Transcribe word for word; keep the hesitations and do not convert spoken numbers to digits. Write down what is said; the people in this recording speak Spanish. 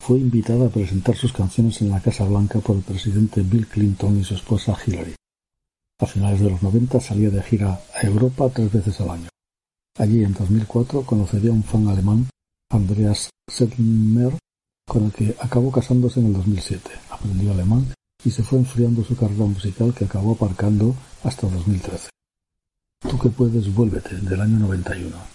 fue invitada a presentar sus canciones en la Casa Blanca por el presidente Bill Clinton y su esposa Hillary. A finales de los noventa salía de gira a Europa tres veces al año. Allí, en dos mil cuatro, conocería a un fan alemán, Andreas Sedlmer, con el que acabó casándose en el dos mil siete. Aprendió alemán y se fue enfriando su carrera musical, que acabó aparcando hasta dos mil trece. Tú que puedes, vuélvete, del año noventa y uno.